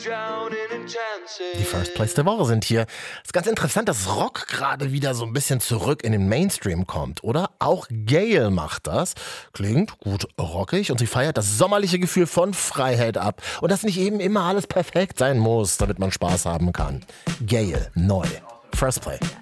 Die First Plays der Woche sind hier. Es ist ganz interessant, dass Rock gerade wieder so ein bisschen zurück in den Mainstream kommt, oder? Auch Gayle macht das. Klingt gut rockig und sie feiert das sommerliche Gefühl von Freiheit ab. Und dass nicht eben immer alles perfekt sein muss, damit man Spaß haben kann. Gayle, neu. First Play.